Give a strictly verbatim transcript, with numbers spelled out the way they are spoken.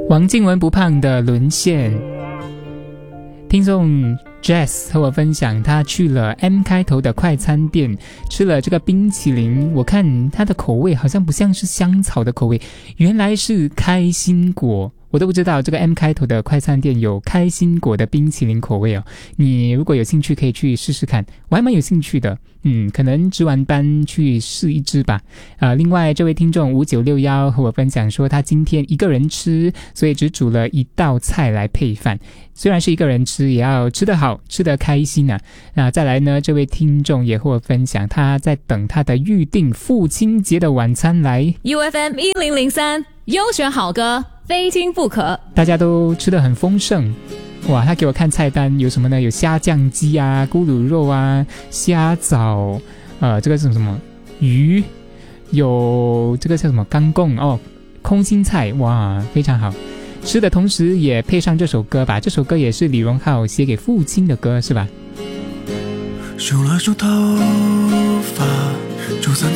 王静文不胖的沦陷。听众 Jess 和我分享，他去了 M 开头的快餐店，吃了这个冰淇淋，我看它的口味好像不像是香草的口味，原来是开心果。我都不知道这个 M 开头的快餐店有开心果的冰淇淋口味哦。你如果有兴趣可以去试试看，我还蛮有兴趣的。嗯，可能值完班去试一支吧。呃，另外这位听众五九六一和我分享说，他今天一个人吃，所以只煮了一道菜来配饭。虽然是一个人吃，也要吃得好，吃得开心啊。那再来呢，这位听众也和我分享，他在等他的预定父亲节的晚餐来。 U F M 一零零三优选好歌，非听不可。 大家都吃得很丰盛。哇，他给我看菜单有什么呢？有虾酱鸡啊、咕噜肉啊、虾枣，呃，这个是什么鱼？有这个叫什么干贡哦，空心菜，哇，非常好。吃的同时也配上这首歌吧，这首歌也是李荣浩写给父亲的歌，是吧？ 梳了梳头发，煮三